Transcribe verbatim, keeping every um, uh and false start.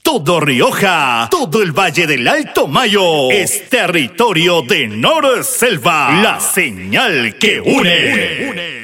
Todo Rioja, todo el Valle del Alto Mayo es territorio de Nor Selva, la señal que une.